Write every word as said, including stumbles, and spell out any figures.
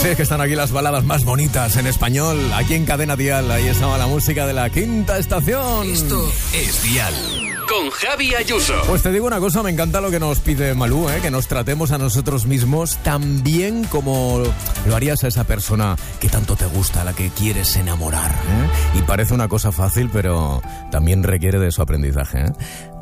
Sí, es que están aquí las baladas más bonitas en español, aquí en Cadena Dial. Ahí estaba la música de la Quinta Estación. Esto es Dial, con Javi Ayuso. Pues te digo una cosa, me encanta lo que nos pide Malú, ¿eh? Que nos tratemos a nosotros mismos tan bien como lo harías a esa persona que tanto te gusta, a la que quieres enamorar, ¿eh? Y parece una cosa fácil, pero también requiere de su aprendizaje, ¿eh?